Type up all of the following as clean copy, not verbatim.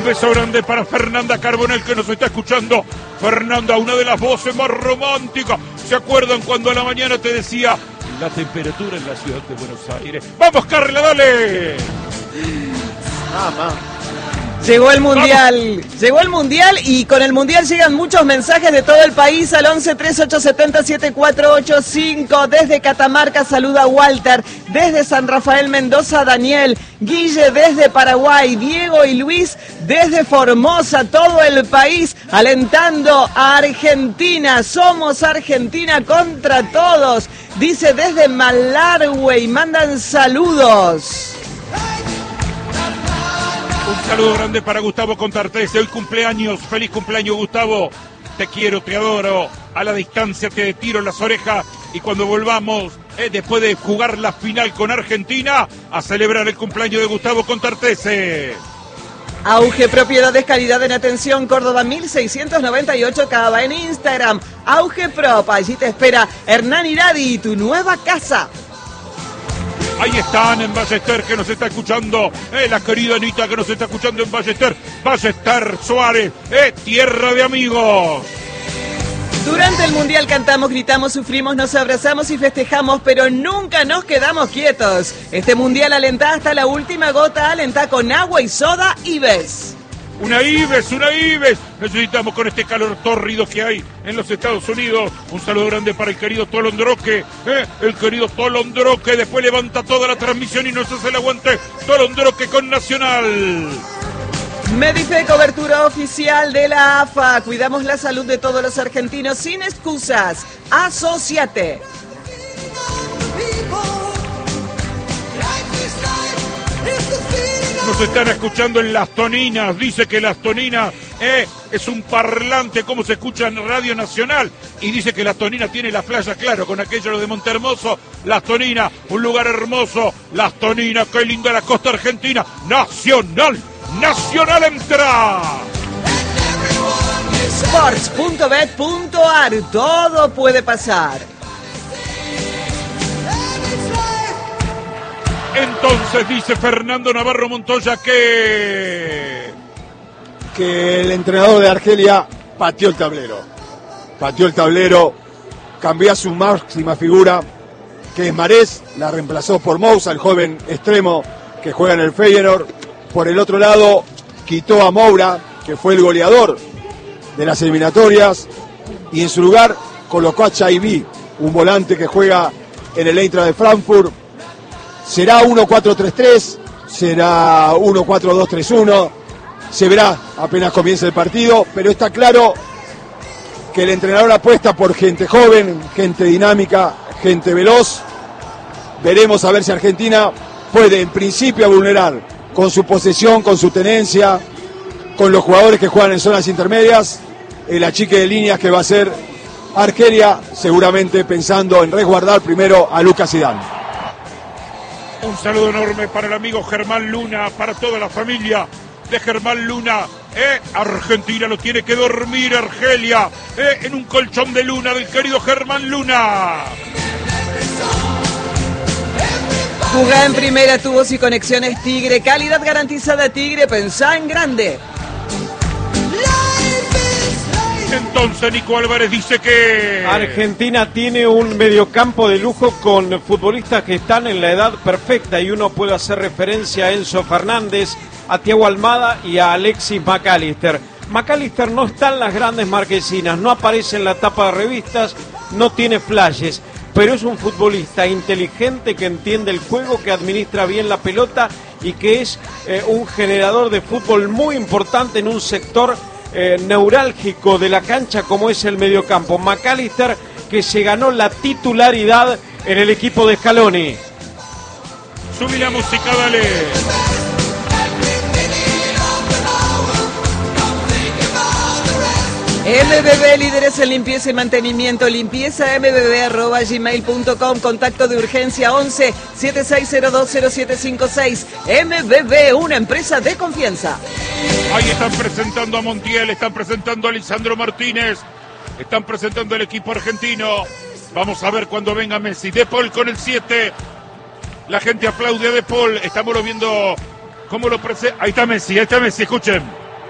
beso grande para Fernanda Carbonell, que nos está escuchando. Fernanda, una de las voces más románticas. ¿Se acuerdan cuando a la mañana te decía la temperatura en la ciudad de Buenos Aires? ¡Vamos, Carla, dale! Mamá. Llegó el Mundial y con el Mundial llegan muchos mensajes de todo el país al 1138707485. Desde Catamarca saluda Walter, desde San Rafael Mendoza Daniel, Guille desde Paraguay, Diego y Luis desde Formosa, todo el país alentando a Argentina. Somos Argentina contra todos, dice desde Malargüey, mandan saludos. Un saludo grande para Gustavo Contartese, hoy cumpleaños, feliz cumpleaños Gustavo, te quiero, te adoro, a la distancia te tiro las orejas y cuando volvamos, después de jugar la final con Argentina, a celebrar el cumpleaños de Gustavo Contartese. Auge Propiedades, calidad en atención, Córdoba 1698 Cava, en Instagram, Auge Prop, allí te espera Hernán Iradi, tu nueva casa. Ahí están en Ballester, que nos está escuchando, la querida Anita que nos está escuchando en Ballester, Ballester Suárez, tierra de amigos. Durante el Mundial cantamos, gritamos, sufrimos, nos abrazamos y festejamos, pero nunca nos quedamos quietos. Este Mundial alentá hasta la última gota, alentá con agua y soda Ives. Una Ives. Necesitamos con este calor tórrido que hay en los Estados Unidos. Un saludo grande para el querido Tolondroque. El querido Tolondroque después levanta toda la transmisión y nos hace el aguante. Tolondroque con Nacional. Medife, cobertura oficial de la AFA. Cuidamos la salud de todos los argentinos sin excusas. Asociate. Nos están escuchando en Las Toninas. Dice que Las Toninas es un parlante, como se escucha en Radio Nacional. Y dice que Las Toninas tiene la playa, claro, con aquello de Montehermoso. Las Toninas, un lugar hermoso. Las Toninas, qué linda la costa argentina. Nacional entra. Sports.bet.ar, todo puede pasar. Entonces dice Fernando Navarro Montoya que el entrenador de Argelia pateó el tablero, cambió a su máxima figura, que es Marés, la reemplazó por Moussa, el joven extremo que juega en el Feyenoord. Por el otro lado, quitó a Moura, que fue el goleador de las eliminatorias, y en su lugar colocó a Chaibi, un volante que juega en el Eintracht de Frankfurt. Será 1-4-3-3, será 1-4-2-3-1, se verá apenas comience el partido, pero está claro que el entrenador apuesta por gente joven, gente dinámica, gente veloz. Veremos a ver si Argentina puede en principio vulnerar con su posesión, con su tenencia, con los jugadores que juegan en zonas intermedias, el achique de líneas que va a hacer Argelia, seguramente pensando en resguardar primero a Lucas Zidane. Un saludo enorme para el amigo Germán Luna, para toda la familia de Germán Luna. Argentina lo tiene que dormir, Argelia, en un colchón de luna del querido Germán Luna. Jugá en primera, tubos y conexiones Tigre, calidad garantizada Tigre, pensá en grande. Entonces Nico Álvarez dice que Argentina tiene un mediocampo de lujo con futbolistas que están en la edad perfecta y uno puede hacer referencia a Enzo Fernández, a Thiago Almada y a Alexis McAllister. McAllister no está en las grandes marquesinas, no aparece en la tapa de revistas, no tiene flashes, pero es un futbolista inteligente que entiende el juego, que administra bien la pelota y que es un generador de fútbol muy importante en un sector neurálgico de la cancha como es el mediocampo. McAllister, que se ganó la titularidad en el equipo de Scaloni. Subí la música, dale. MBB, líderes en limpieza y mantenimiento. Limpieza mbb@gmail.com. Contacto de urgencia 11 76020756. MBB, una empresa de confianza. Ahí están presentando a Montiel, están presentando a Lisandro Martínez, están presentando al equipo argentino. Vamos a ver cuando venga Messi. De Paul con el 7. La gente aplaude a De Paul. Estamos viendo cómo lo presenta. Ahí está Messi, escuchen.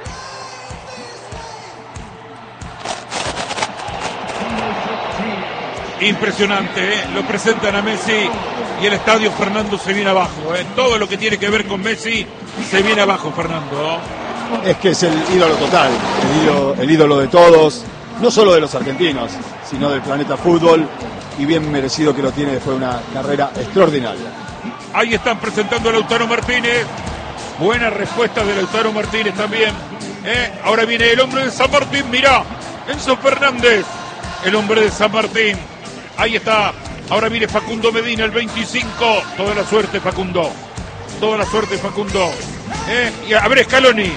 Impresionante, lo presentan a Messi y el estadio, Fernando, se viene abajo. Todo lo que tiene que ver con Messi se viene abajo, Fernando. Es que es el ídolo total, el ídolo de todos, no solo de los argentinos, sino del planeta fútbol, y bien merecido que lo tiene después de una carrera extraordinaria. Ahí están presentando a Lautaro Martínez. Buena respuesta de Lautaro Martínez también. Ahora viene el hombre de San Martín, mirá, Enzo Fernández, el hombre de San Martín. Ahí está. Ahora viene Facundo Medina, el 25. Toda la suerte, Facundo. Toda la suerte, Facundo. Y a ver, Scaloni.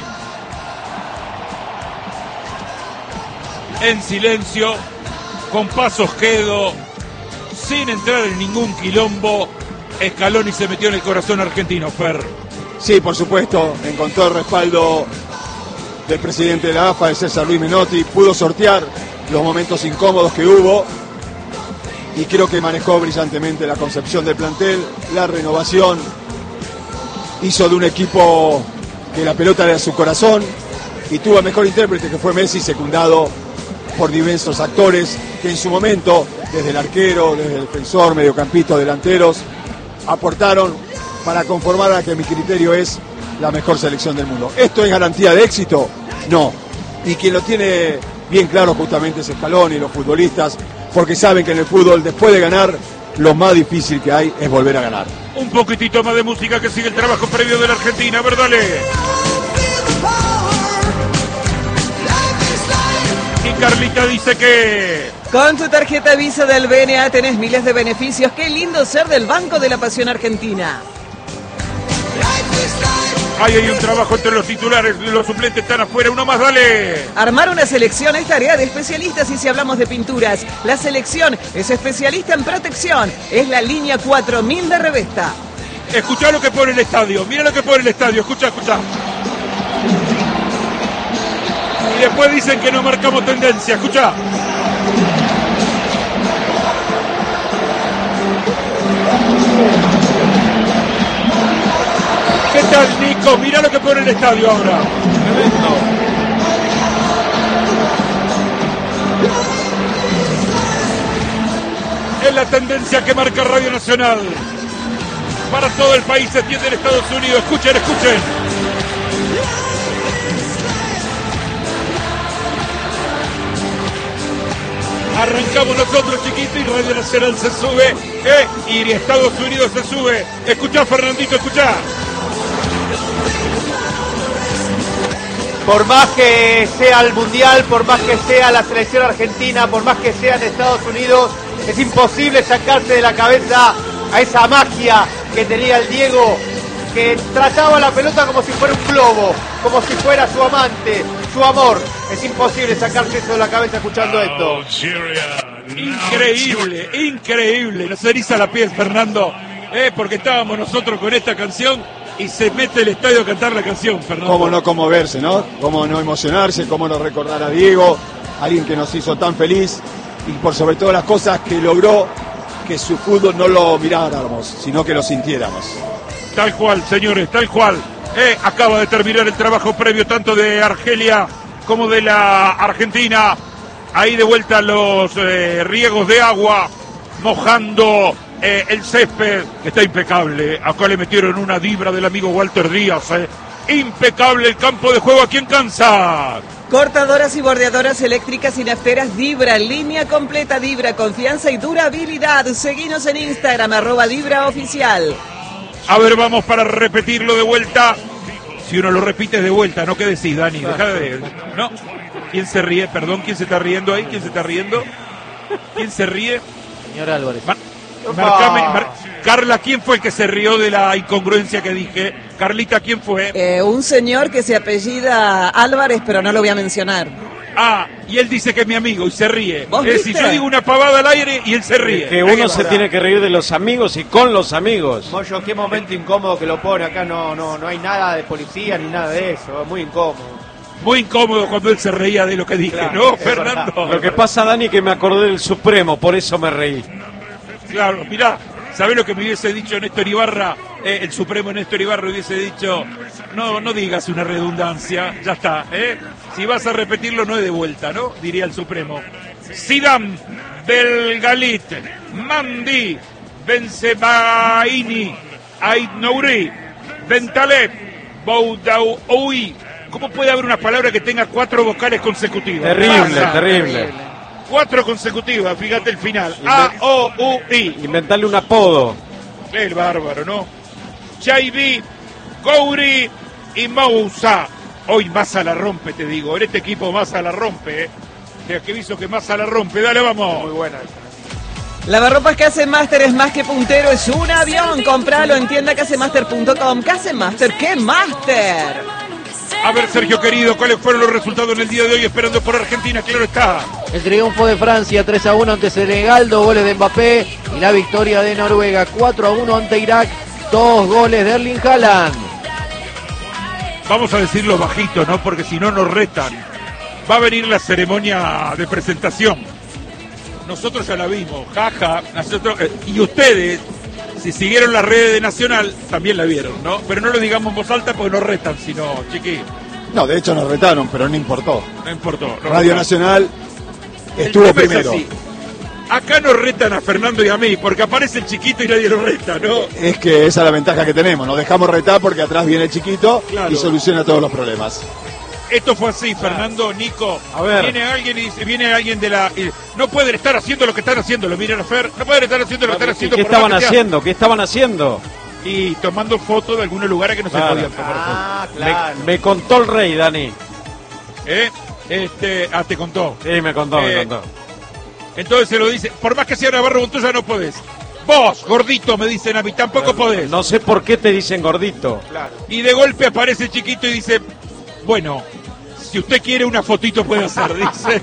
En silencio, con pasos quedo, sin entrar en ningún quilombo. Scaloni se metió en el corazón argentino, Fer. Sí, por supuesto, encontró el respaldo del presidente de la AFA, de César Luis Menotti, pudo sortear los momentos incómodos que hubo y creo que manejó brillantemente la concepción del plantel, la renovación, hizo de un equipo que la pelota era su corazón y tuvo el mejor intérprete, que fue Messi, secundado por diversos actores que en su momento, desde el arquero, desde el defensor, mediocampista, delanteros, aportaron para conformar a que mi criterio es la mejor selección del mundo. ¿Esto es garantía de éxito? No. Y quien lo tiene bien claro justamente es Scaloni y los futbolistas, porque saben que en el fútbol, después de ganar, lo más difícil que hay es volver a ganar. Un poquitito más de música, que sigue el trabajo previo de la Argentina. A ver, dale. Y Carlita dice que... Con tu tarjeta Visa del BNA tenés miles de beneficios. Qué lindo ser del Banco de la Pasión Argentina. Ahí hay un trabajo entre los titulares, los suplentes están afuera, uno más, dale. Armar una selección es tarea de especialistas, y si hablamos de pinturas, la selección es especialista en protección. Es la línea 4000 de Revesta. Escuchá lo que pone el estadio, mira lo que pone el estadio, escuchá. Y después dicen que no marcamos tendencia, escuchá. ¿Qué tal, Nico? Mira lo que pone el estadio ahora. Es la tendencia que marca Radio Nacional. Para todo el país se extiende en Estados Unidos. Escuchen. Arrancamos nosotros, chiquito, y Radio Nacional se sube, y Estados Unidos se sube. Escuchá, Fernandito, escuchá. Por más que sea el Mundial, por más que sea la selección argentina, por más que sea en Estados Unidos, es imposible sacarse de la cabeza a esa magia que tenía el Diego, que trataba la pelota como si fuera un globo, como si fuera su amante, su amor. Es imposible sacarse eso de la cabeza escuchando esto. Increíble. Nos eriza la piel, Fernando, porque estábamos nosotros con esta canción y se mete el estadio a cantar la canción, Fernando. Cómo no conmoverse, ¿no? Cómo no emocionarse, cómo no recordar a Diego, alguien que nos hizo tan feliz y por sobre todas las cosas que logró que su fútbol no lo miráramos, sino que lo sintiéramos. Tal cual, señores, tal cual. Acaba de terminar el trabajo previo tanto de Argelia como de la Argentina. Ahí de vuelta los riegos de agua, mojando el césped, que está impecable. Acá le metieron una dibra del amigo Walter Díaz. Impecable el campo de juego aquí en Kansas. Cortadoras y bordeadoras eléctricas y nafteras Dibra, línea completa Dibra, confianza y durabilidad. Seguinos en Instagram, @DibraOficial. A ver, vamos para repetirlo de vuelta. Si uno lo repite de vuelta, ¿no? ¿Qué decís, Dani? Deja de... ¿No? ¿Quién se ríe? Perdón, ¿quién se está riendo ahí? ¿Quién se está riendo? ¿Quién se ríe? Señor Álvarez. Carla, ¿quién fue el que se rió de la incongruencia que dije? Carlita, ¿quién fue? Un señor que se apellida Álvarez, pero no lo voy a mencionar. Y él dice que es mi amigo y se ríe. ¿Vos Es decir, viste? yo digo una pavada al aire y él se ríe. Que uno se tiene que reír de los amigos y con los amigos. Moyo, qué momento incómodo que lo pone. Acá no hay nada de policía ni nada de eso. Es muy incómodo. Muy incómodo cuando él se reía de lo que dije, Claro, ¿no, es Fernando? Lo que pasa, Dani, que me acordé del Supremo, por eso me reí. Claro, mirá, ¿sabés lo que me hubiese dicho Néstor Ibarra? El Supremo Néstor Ibarra hubiese dicho, no digas una redundancia, ya está, Si vas a repetirlo no es de vuelta, ¿no? Diría el Supremo. Zidane Belgalit, Mandi, Benzebaini, Aitnouri, Bentaleb, Boudaoui. ¿Cómo puede haber una palabra que tenga 4 vocales consecutivas? Terrible. 4 consecutivas, fíjate el final. A, O, U, I. Inventarle un apodo. El bárbaro, ¿no? Chaibi, Gouri y Moussa. Hoy Massa la rompe, te digo. En este equipo Massa la rompe, ¿eh? Que visto que Massa la rompe. Dale, vamos. Muy buena. Lavarropas Casemaster es más que puntero, es un avión. Compralo en tiendacasemaster.com. Casemaster, ¿qué Master? A ver, Sergio querido, ¿cuáles fueron los resultados en el día de hoy esperando por Argentina? Claro está. El triunfo de Francia 3-1 ante Senegal, 2 goles de Mbappé. Y la victoria de Noruega 4-1 ante Irak, 2 goles de Erling Haaland. Vamos a decirlo bajito, ¿no? Porque si no nos retan. Va a venir la ceremonia de presentación. Nosotros ya la vimos, jaja. Nosotros, y ustedes, si siguieron las redes de Nacional, también la vieron, ¿no? Pero no lo digamos en voz alta porque nos retan, sino, chiqui. No, de hecho nos retaron, pero no importó. No importó. Radio Nacional estuvo primero. Acá nos retan a Fernando y a mí, porque aparece el chiquito y nadie lo reta, ¿no? Es que esa es la ventaja que tenemos. Nos dejamos retar porque atrás viene el chiquito y soluciona todos los problemas. Esto fue así, Fernando, Nico. A ver. Viene alguien de la... no pueden estar haciendo lo que están haciendo, lo miran a Fer. No pueden estar haciendo lo que están haciendo. ¿Qué estaban haciendo? Y tomando fotos de algunos lugares que no se podían tomar fotos. Claro. Me contó el rey, Dani. Te contó. Sí, me contó. Entonces se lo dice, por más que sea Navarro Montoya no podés. Vos, gordito, me dicen a mí, tampoco podés. No sé por qué te dicen gordito. Claro. Y de golpe aparece el chiquito y dice, bueno, si usted quiere una fotito puede hacer, dice.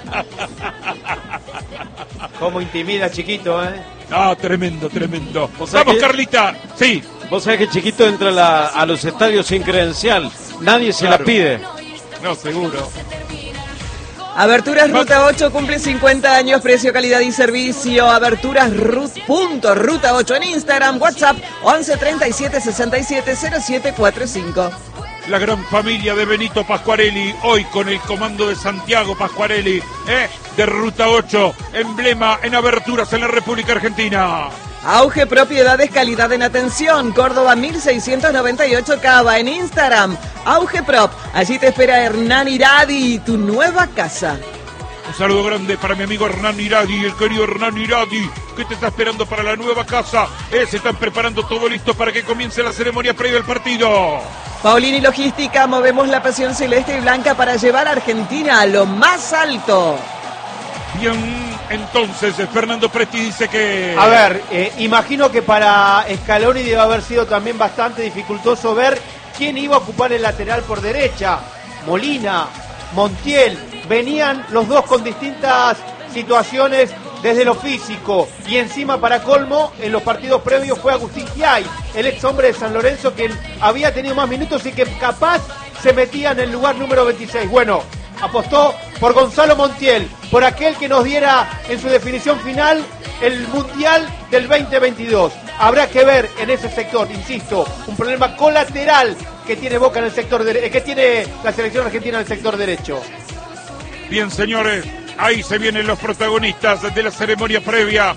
Cómo intimida, chiquito, ¿eh? Ah, tremendo. O sea Vamos, que- Carlita. Sí. Vos sabés que Chiquito entra a los estadios sin credencial. Nadie se Claro. la pide. No, seguro. Aberturas Ruta 8 cumple 50 años, precio, calidad y servicio. Aberturas Ruta 8 en Instagram, WhatsApp 11 37 67 0745. La gran familia de Benito Pascuarelli, hoy con el comando de Santiago Pascuarelli, de Ruta 8, emblema en aberturas en la República Argentina. Auge Propiedades, calidad en atención. Córdoba 1698 Cava en Instagram. Auge Prop. Allí te espera Hernán Iradi, tu nueva casa. Un saludo grande para mi amigo Hernán Iradi, el querido Hernán Iradi, que te está esperando para la nueva casa. Se están preparando todo listo para que comience la ceremonia previa al partido. Paulini Logística, movemos la pasión celeste y blanca para llevar a Argentina a lo más alto. Bien, entonces Fernando Presti dice que... A ver, imagino que para Scaloni debe haber sido también bastante dificultoso ver quién iba a ocupar el lateral por derecha. Molina, Montiel, venían los dos con distintas situaciones desde lo físico. Y encima, para colmo, en los partidos previos fue Agustín Giay, el ex hombre de San Lorenzo, quien había tenido más minutos y que capaz se metía en el lugar número 26. Bueno, apostó por Gonzalo Montiel, por aquel que nos diera en su definición final el Mundial del 2022. Habrá que ver en ese sector, insisto, un problema colateral que tiene Boca en el sector que tiene la selección argentina en el sector derecho. Bien, señores, ahí se vienen los protagonistas de la ceremonia previa,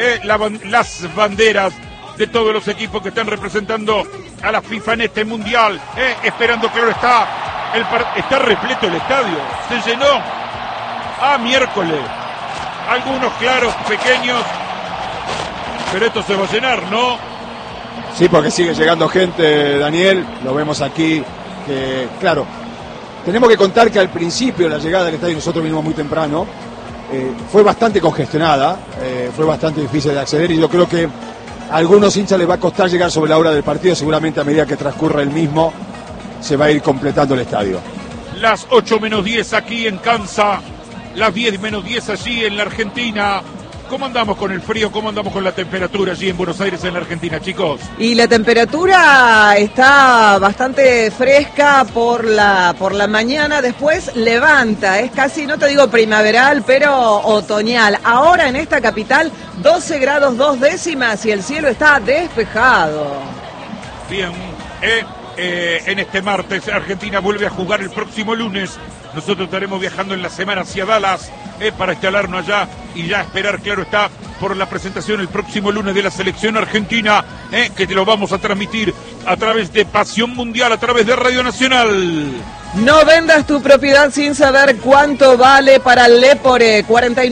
las banderas de todos los equipos que están representando a la FIFA en este Mundial, esperando, claro está, está repleto el estadio, se llenó. Miércoles, algunos claros, pequeños, pero esto se va a llenar, ¿no? Sí, porque sigue llegando gente, Daniel, lo vemos aquí, que claro, tenemos que contar que al principio de la llegada del estadio, nosotros vinimos muy temprano, fue bastante congestionada, fue bastante difícil de acceder y yo creo que a algunos hinchas les va a costar llegar sobre la hora del partido, seguramente a medida que transcurra el mismo se va a ir completando el estadio. Las 8:10 aquí en Kansas, las 10:10 allí en la Argentina. ¿Cómo andamos con el frío? ¿Cómo andamos con la temperatura allí en Buenos Aires, en la Argentina, chicos? Y la temperatura está bastante fresca por la mañana, después levanta, es casi, no te digo primaveral, pero otoñal. Ahora en esta capital, 12 grados 2 décimas y el cielo está despejado. Bien, en este martes. Argentina vuelve a jugar el próximo lunes. Nosotros estaremos viajando en la semana hacia Dallas para instalarnos allá y ya esperar, claro está, por la presentación el próximo lunes de la selección argentina, que te lo vamos a transmitir a través de Pasión Mundial, a través de Radio Nacional. No vendas tu propiedad sin saber cuánto vale para Lepore.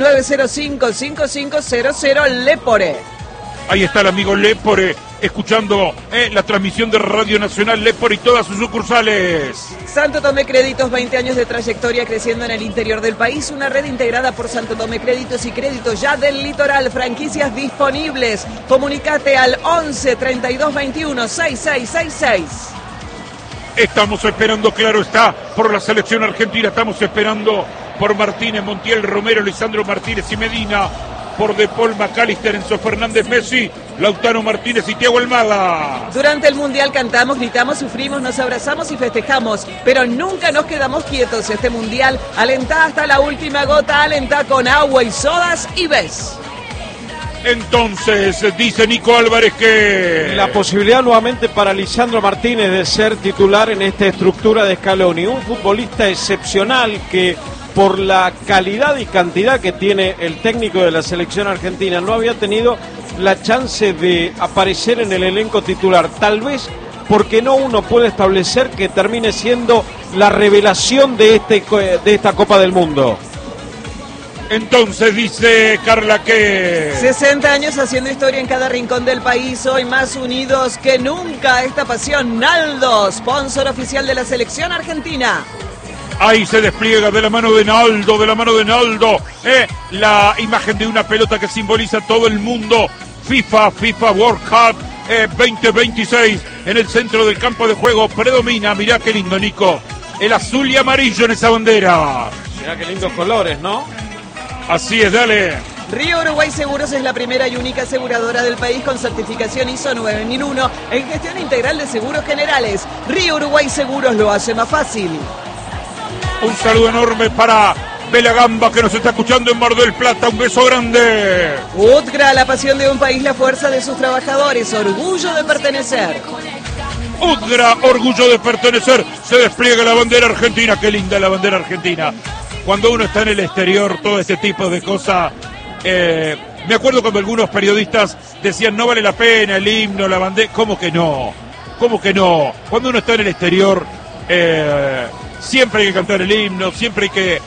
4905-5500 Lepore. Ahí está el amigo Lepore, escuchando la transmisión de Radio Nacional Lepore y todas sus sucursales. Santo Tomé Créditos, 20 años de trayectoria creciendo en el interior del país. Una red integrada por Santo Tomé Créditos y Créditos ya del litoral. Franquicias disponibles. Comunicate al 11 32 21 6666. Estamos esperando, claro está, por la selección argentina. Estamos esperando por Martínez, Montiel, Romero, Lisandro Martínez y Medina. Por De Paul, McAllister, Enzo Fernández, Messi, Lautaro Martínez y Thiago Almada. Durante el Mundial cantamos, gritamos, sufrimos, nos abrazamos y festejamos, pero nunca nos quedamos quietos. Este Mundial alentá hasta la última gota, alentá con agua y sodas y ves. Entonces, dice Nico Álvarez que... La posibilidad nuevamente para Lisandro Martínez de ser titular en esta estructura de Scaloni. Un futbolista excepcional que, por la calidad y cantidad que tiene el técnico de la selección argentina, no había tenido la chance de aparecer en el elenco titular. Tal vez porque no uno puede establecer que termine siendo la revelación de esta Copa del Mundo. Entonces dice Carla que... 60 años haciendo historia en cada rincón del país, hoy más unidos que nunca. Esta pasión, Naldo, sponsor oficial de la selección argentina. Ahí se despliega de la mano de Naldo, la imagen de una pelota que simboliza todo el mundo. FIFA World Cup 2026 en el centro del campo de juego predomina, mirá qué lindo, Nico, el azul y amarillo en esa bandera. Mirá qué lindos colores, ¿no? Así es, dale. Río Uruguay Seguros es la primera y única aseguradora del país con certificación ISO 9001 en gestión integral de seguros generales. Río Uruguay Seguros lo hace más fácil. Un saludo enorme para Bela Gamba, que nos está escuchando en Mar del Plata. Un beso grande. UTGRA, la pasión de un país, la fuerza de sus trabajadores, orgullo de pertenecer. UTGRA, orgullo de pertenecer. Se despliega la bandera argentina. Qué linda la bandera argentina. Cuando uno está en el exterior, todo este tipo de cosas. Me acuerdo cuando algunos periodistas decían no vale la pena el himno, la bandera. ¿Cómo que no? Cuando uno está en el exterior, siempre hay que cantar el himno, siempre hay que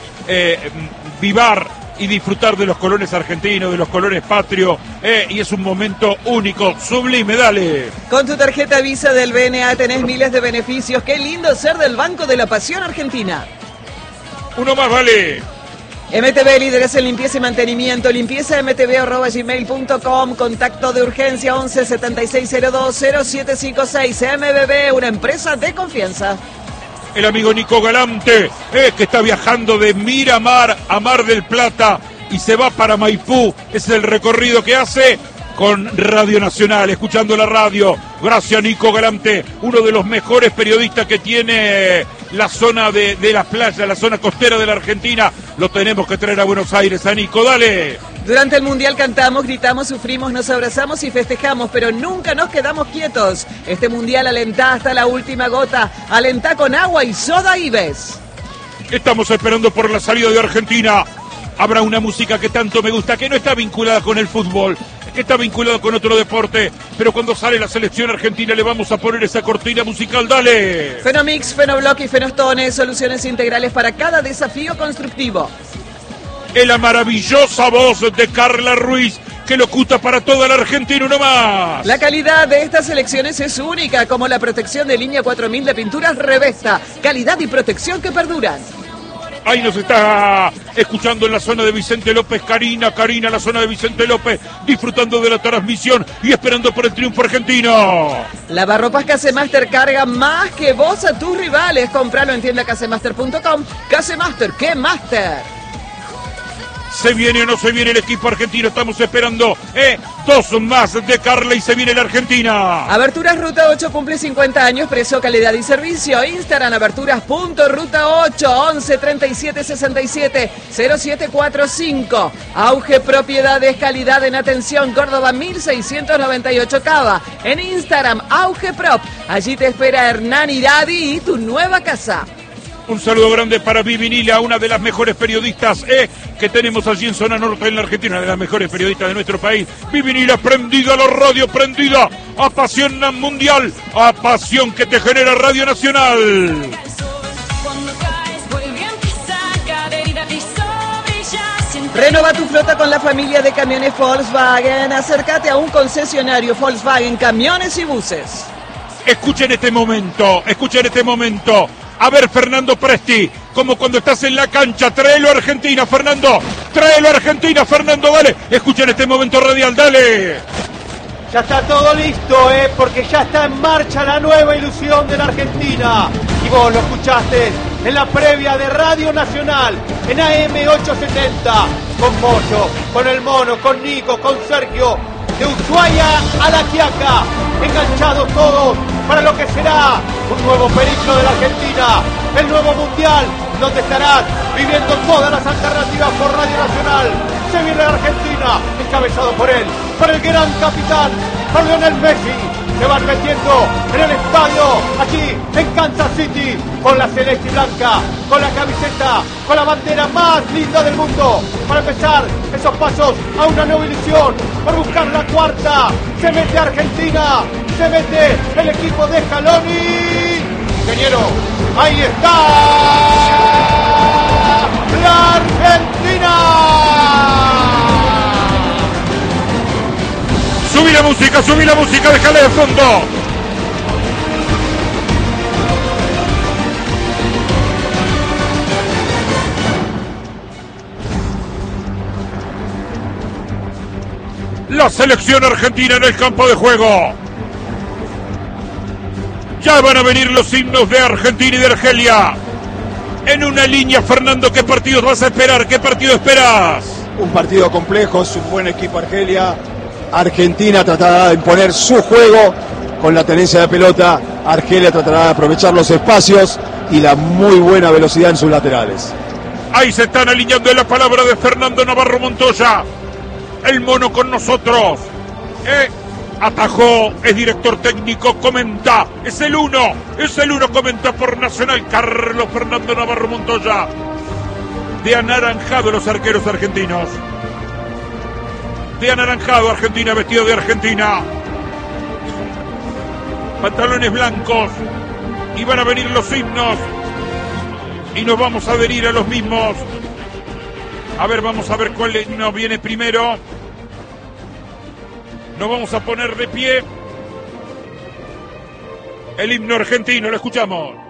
vivar y disfrutar de los colores argentinos, de los colores patrios, y es un momento único, sublime, dale. Con tu tarjeta Visa del BNA tenés miles de beneficios. Qué lindo ser del Banco de la Pasión Argentina. Uno más, vale. MTV, líderes en limpieza y mantenimiento. limpieza.mtv@gmail.com. Contacto de urgencia 11 7602 0756. MBB, una empresa de confianza. El amigo Nico Galante, que está viajando de Miramar a Mar del Plata y se va para Maipú. Es el recorrido que hace con Radio Nacional, escuchando la radio. Gracias, Nico Galante, uno de los mejores periodistas que tiene la zona de la playa, la zona costera de la Argentina. Lo tenemos que traer a Buenos Aires, a Nico, dale. Durante el Mundial cantamos, gritamos, sufrimos, nos abrazamos y festejamos, pero nunca nos quedamos quietos. Este Mundial alentá hasta la última gota, alentá con agua y soda y ves. Estamos esperando por la salida de Argentina. Habrá una música que tanto me gusta, que no está vinculada con el fútbol, que está vinculada con otro deporte, pero cuando sale la selección argentina le vamos a poner esa cortina musical, dale. Fenomix, Fenoblock y Fenostone, soluciones integrales para cada desafío constructivo. En la maravillosa voz de Carla Ruiz, que locuta para toda la Argentina, uno más. La calidad de estas selecciones es única, como la protección de línea 4000 de pinturas Revesta. Calidad y protección que perduran. Ahí nos está escuchando en la zona de Vicente López, Karina, la zona de Vicente López, disfrutando de la transmisión y esperando por el triunfo argentino. Lavarropas Casemaster carga más que vos a tus rivales. Compralo en tienda casemaster.com. Casemaster, ¡qué máster! ¿Se viene o no se viene el equipo argentino? Estamos esperando 2 más de Carla y se viene la Argentina. Aberturas Ruta 8 cumple 50 años, precio, calidad y servicio. Instagram aberturas.ruta8 11 37 67 0745. Auge Propiedades, calidad en atención. Córdoba 1698 Cava. En Instagram Auge Prop. Allí te espera Hernán Iradi y tu nueva casa. Un saludo grande para Vivi Nila, una de las mejores periodistas que tenemos allí en Zona Norte en la Argentina, una de las mejores periodistas de nuestro país. Vivi Nila, prendida a la radio, prendida a pasión mundial, a pasión que te genera Radio Nacional. Renova tu flota con la familia de camiones Volkswagen. Acércate a un concesionario Volkswagen, camiones y buses. Escuchen este momento. A ver, Fernando Presti, como cuando estás en la cancha, tráelo a Argentina, Fernando, dale. Escuchen este momento radial, dale. Ya está todo listo, porque ya está en marcha la nueva ilusión de la Argentina. Y vos lo escuchaste en la previa de Radio Nacional, en AM870, con Moyo, con el Mono, con Nico, con Sergio, de Ushuaia a La Quiaca, enganchados todos para lo que será un nuevo periplo de la Argentina, el nuevo Mundial, donde estarás viviendo todas las alternativas por Radio Nacional. Se viene la Argentina, encabezado por él, por el gran capitán, por Lionel Messi. Se van metiendo en el estadio, aquí en Kansas City, con la celeste y blanca, con la camiseta, con la bandera más linda del mundo, para empezar esos pasos a una nueva ilusión, por buscar la cuarta. Se mete Argentina, se mete el equipo de Scaloni. Ingeniero, ahí está la Argentina. Subí la música, déjale de fondo. La selección argentina en el campo de juego. Ya van a venir los himnos de Argentina y de Argelia. En una línea, Fernando, ¿qué partidos vas a esperar? ¿Qué partido esperas? Un partido complejo, es un buen equipo Argelia. Argentina tratará de imponer su juego con la tenencia de pelota. Argelia tratará de aprovechar los espacios y la muy buena velocidad en sus laterales. Ahí se están alineando en la palabra de Fernando Navarro Montoya. El Mono con nosotros. Atajó, es director técnico, comenta. Es el uno, comenta por Nacional Carlos Fernando Navarro Montoya. De anaranjado los arqueros argentinos. De anaranjado Argentina, vestido de Argentina. Pantalones blancos. Y van a venir los himnos. Y nos vamos a adherir a los mismos. A ver, vamos a ver cuál himno viene primero. Nos vamos a poner de pie. El himno argentino, lo escuchamos.